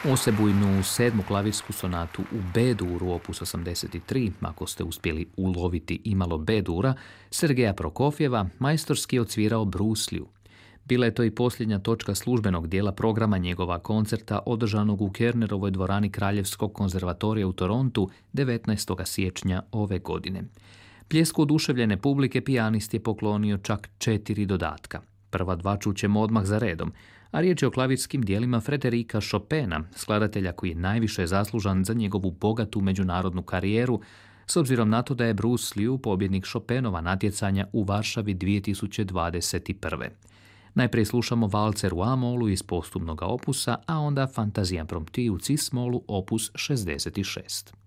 Osebujnu sedmu klavirsku sonatu u B-duru opus 83, ako ste uspjeli uloviti imalo B-dura, Sergeja Prokofjeva majstorski odsvirao Bruce Liu. Bila je to i posljednja točka službenog dijela programa njegova koncerta održanog u Kernerovoj dvorani Kraljevskog konzervatorija u Torontu 19. siječnja ove godine. Pljesku oduševljene publike pijanist je poklonio čak 4 dodatka. Prva 2 čućemo odmah za redom, a riječ je o klavirskim dijelima Frederika Chopina, skladatelja koji je najviše zaslužan za njegovu bogatu međunarodnu karijeru, s obzirom na to da je Bruce Liu pobjednik Chopinova natjecanja u Varšavi 2021. Najprije slušamo valcer u A-molu iz posthumnog opusa, a onda Fantazija impromptu u cis-molu opus 66.